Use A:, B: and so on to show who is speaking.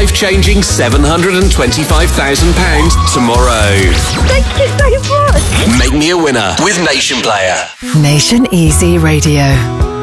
A: life-changing £725,000 tomorrow.
B: Thank you so much.
A: Make me a winner with Nation Player.
C: Nation Easy Radio.